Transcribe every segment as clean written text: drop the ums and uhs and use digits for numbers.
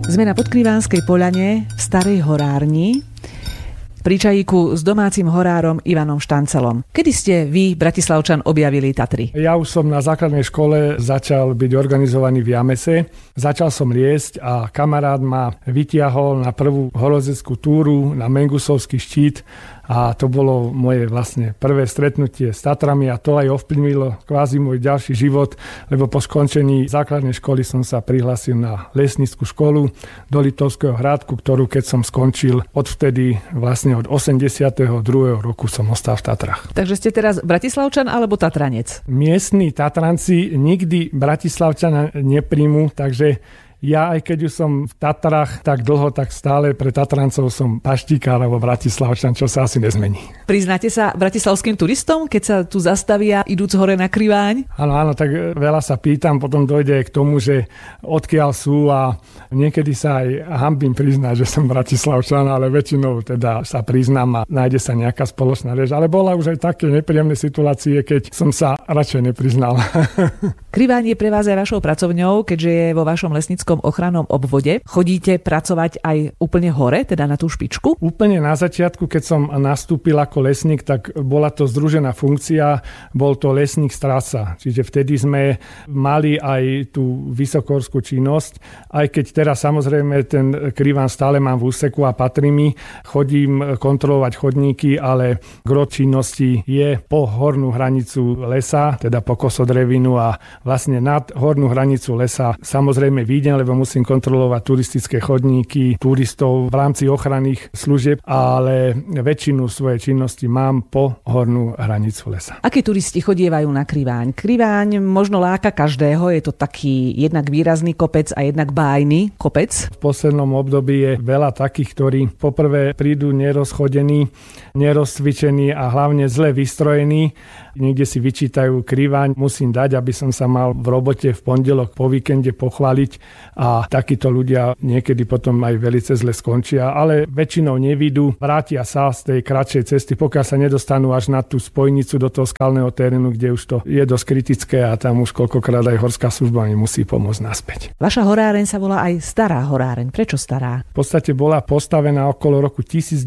Sme na Podkrývanskej poľane v Starej horárni pri čajíku s domácim horárom Ivanom Štancelom. Kedy ste vy, Bratislavčan, objavili Tatry? Ja už som na základnej škole začal byť organizovaný v Jamese. Začal som liesť a kamarát ma vytiahol na prvú horolezeckú túru na Mengusovský štít a to bolo moje vlastne prvé stretnutie s Tatrami a to aj ovplyvnilo kvázi môj ďalší život, lebo po skončení základnej školy som sa prihlásil na lesnícku školu do Liptovského Hrádku, ktorú keď som skončil, odvtedy vlastne od 82. roku som ostal v Tatrách. Takže ste teraz Bratislavčan alebo Tatranec? Miestni Tatranci nikdy Bratislavčana nepríjmu, takže ja, aj keď už som v Tatrách tak dlho, tak stále pre Tatrancov som paštíkár alebo Bratislavčan, čo sa asi nezmení. Priznáte sa bratislavským turistom, keď sa tu zastavia idúc hore na Kriváň? Áno, tak veľa sa pýtam, potom dojde k tomu, že odkiaľ sú a niekedy sa aj hanbím priznať, že som Bratislavčan, ale väčšinou teda sa priznám a nájde sa nejaká spoločná reč. Ale bola už aj také nepríjemné situácie, keď som sa radšej nepriznal. Kriváň je pre vás aj vašou pracovňou, keďže je vo vašom lesníckom ochrannom obvode. Chodíte pracovať aj úplne hore, teda na tú špičku? Úplne na začiatku, keď som nastúpil ako lesník, tak bola to združená funkcia, bol to lesník strážca. Čiže vtedy sme mali aj tú vysokohorskú činnosť, aj keď teraz samozrejme ten Kriváň stále mám v úseku a patrí mi, chodím kontrolovať chodníky, ale gro činnosti je po hornú hranicu lesa, teda po kosodrevinu a vlastne nad hornú hranicu lesa samozrejme výjdem, lebo musím kontrolovať turistické chodníky, turistov v rámci ochranných služieb, ale väčšinu svojej činnosti mám po hornú hranicu lesa. Akí turisti chodievajú na Kriváň? Kriváň možno láka každého, je to taký jednak výrazný kopec a jednak bájny kopec. V poslednom období je veľa takých, ktorí poprvé prídu nerozchodení, nerozcvičení a hlavne zle vystrojení. Niekde si vyčítajú Kriváň, musím dať, aby som sa mal v robote v pondelok po víkende pochváliť a takíto ľudia niekedy potom aj veľmi zle skončia, ale väčšinou nevidú, vrátia sa z tej kratšej cesty, pokiaľ sa nedostanú až na tú spojnicu do toho skalného terénu, kde už to je dosť kritické a tam už koľkokrát aj horská služba mi musí pomôcť naspäť. Vaša horáreň sa volá aj Stará horáreň. Prečo stará? V podstate bola postavená okolo roku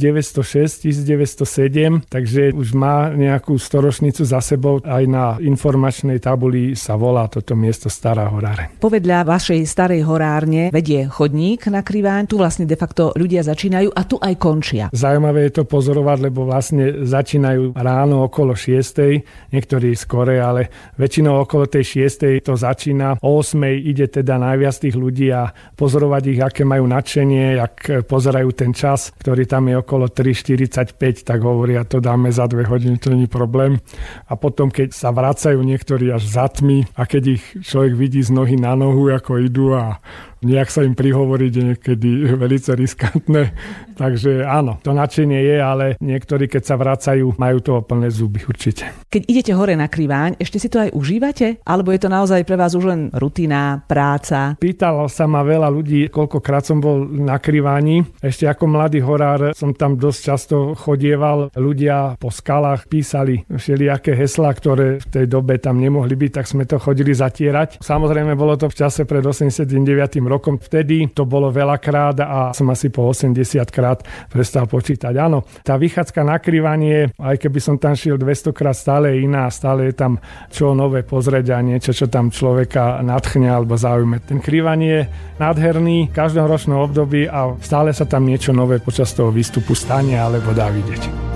1906-1907, takže už má nejakú storočnicu za sebou. Aj na informačnej tabuli sa volá toto miesto Stará horáreň. Povedľa vašej starej horárne vedie chodník na Kriváň, tu vlastne de facto ľudia začínajú a tu aj končia. Zaujímavé je to pozorovať, lebo vlastne začínajú ráno okolo 6, niektorí skore, ale väčšinou okolo tej 6 to začína. O 8 ide teda najviac tých ľudí a pozorovať ich, aké majú nadšenie, jak pozerajú ten čas, ktorý tam je okolo 3:45, tak hovoria, to dáme za 2 hodiny, to nie je problém. A potom, keď sa vracajú niektorí až za tmy a keď ich človek vidí z nohy na nohu, ako idú a nejak sa im prihovoriť je niekedy veľmi riskantné. Takže áno, to nadšenie je, ale niektorí, keď sa vracajú, majú toho plné zuby určite. Keď idete hore na Kriváň, ešte si to aj užívate? Alebo je to naozaj pre vás už len rutina, práca? Pýtalo sa ma veľa ľudí, koľkokrát som bol na Kriváni. Ešte ako mladý horár som tam dosť často chodieval. Ľudia po skalách písali všelijaké heslá, ktoré v tej dobe tam nemohli byť, tak sme to chodili zatierať. Samozrejme, bolo to v čase pred 89. rokom. Vtedy to bolo veľakrát a som asi po 80 krát prestal počítať. Áno, tá vychádzka na Kriváň, aj keby som tam šiel 200 krát, stále je iná, stále je tam čo nové pozrieť a niečo, čo tam človeka nadchne alebo zaujme. Ten Kriváň je nádherný v každom ročnom období a stále sa tam niečo nové počas toho výstupu stane alebo dá vidieť.